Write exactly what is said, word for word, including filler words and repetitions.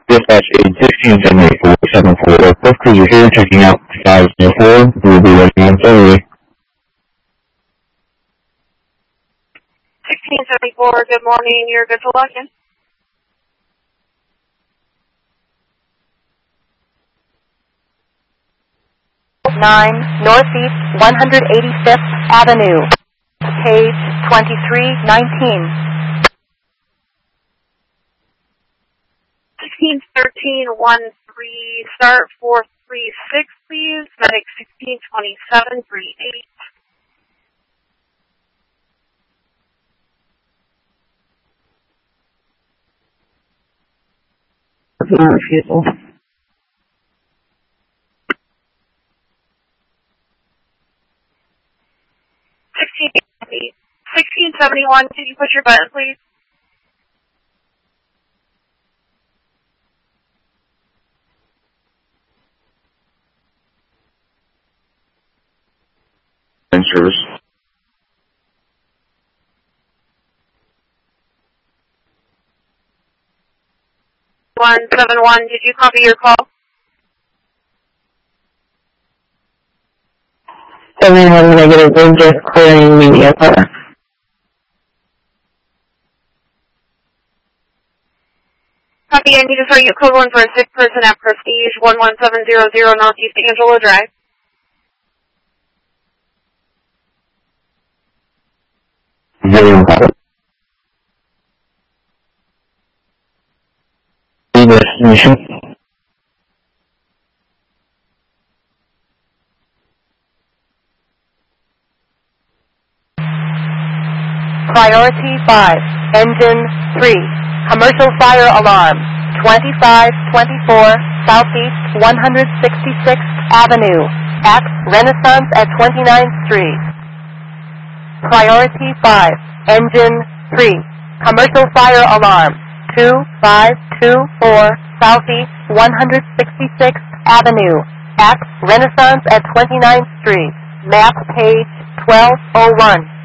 Dispatch aid sixteen seven eight four seven four. Both crews are here checking out five zero four. We will be ready momentarily. sixteen seventy-four, good morning. You're good to lock in. nine Northeast one hundred eighty-fifth Avenue, page twenty-three nineteen. sixteen thirteen one three, start four three six, please. Medic sixteen twenty-seven three eight. Refusal. sixteen seventy-one, could you push your button, please? Service. one seven one, did you copy your call? seven one negative, we're just clearing media car. Copy, I need to start you code one for a sick person at Prestige, one one seven zero zero Northeast Angelo Drive. Zero. Destination. Priority five, engine three, commercial fire alarm, twenty-five twenty-four Southeast one hundred sixty-sixth Avenue, at Renaissance at twenty-ninth Street. Priority five, engine three, commercial fire alarm, two five two four Southeast one hundred sixty-sixth Avenue, at Renaissance at twenty-ninth Street, map page twelve oh one.